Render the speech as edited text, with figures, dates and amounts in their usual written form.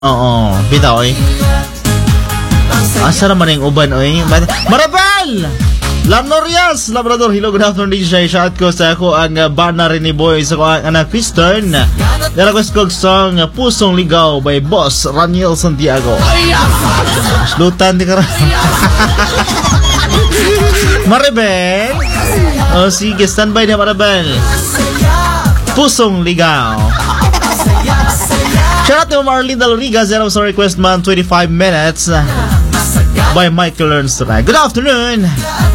Oo, bitaw eh. Asa naman yung uban oy? Marabel! Lamnorias, Labrador, hello, good afternoon, DJ. Shout ko sa ako ang banner ni boy sa ko ang anak Kristen. Request ko song Pusong Ligaw by Boss Raniel Santiago. Slutan di ka Maribel. Oh, sige, standby na Maribel. Pusong Ligaw. Shout out to Marlene Dalriga, zero sa request man, 25 minutes by Michael Ernst. Good afternoon.